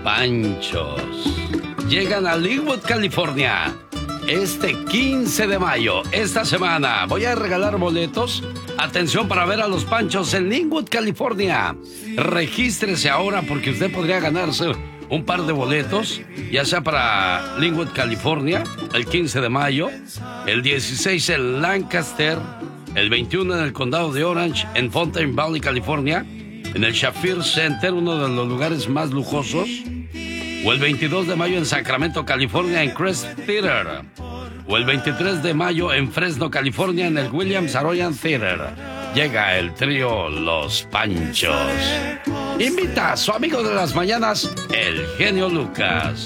Panchos. Llegan a Linwood, California. Este 15 de mayo, esta semana, voy a regalar boletos. Atención para ver a los Panchos en Linwood, California. Regístrese ahora porque usted podría ganarse un par de boletos, ya sea para Linwood, California, el 15 de mayo, el 16 en Lancaster, el 21 en el condado de Orange, en Fountain Valley, California, en el Shafir Center, uno de los lugares más lujosos, o el 22 de mayo en Sacramento, California, en Crest Theater, o el 23 de mayo en Fresno, California, en el Williams Arroyo Theater. Llega el trío Los Panchos. Invita a su amigo de las mañanas, el genio Lucas.